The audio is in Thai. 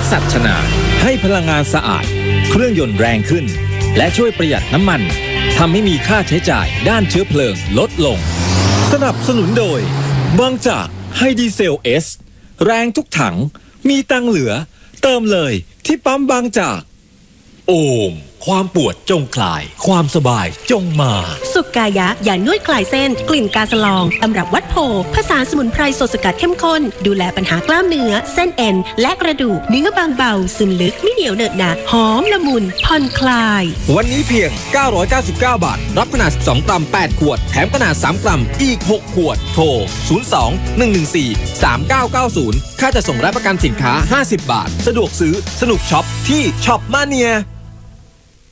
สัชนาให้พลังงานสะอาดเครื่องยนต์แรงขึ้นและช่วยประหยัดน้ำมันทำให้มีค่าใช้จ่ายด้านเชื้อเพลิงลดลงสนับสนุนโดยบางจากไฮดีเซลเอสแรงทุกถังมีตังเหลือเติมเลยที่ปั๊มบางจากโอมความปวดจงคลายความสบายจงมาสุกายะยานวดคลายเส้นกลิ่นกาสลองตำรับวัดโพผสานสมุนไพรสดสกัดเข้มข้นดูแลปัญหากล้ามเนื้อเส้นเอ็นและกระดูกเนื้อบางเบาซึมลึกไม่เหนียวเหนอะหนะหอมละมุนผ่อนคลายวันนี้เพียง999 บาทรับขนาด12กรัม8ขวดแถมขนาด3กรัมอีก6ขวดโทร02-114-3990ค่าจัดส่งและประกันสินค้า50 บาทสะดวกซื้อสนุกช็อปที่ช็อปมาเนีย